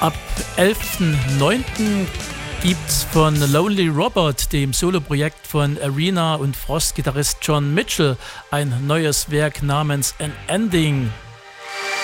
Ab 11.09. gibt's von Lonely Robert, dem Soloprojekt von Arena und Frost-Gitarrist John Mitchell, ein neues Werk namens An Ending.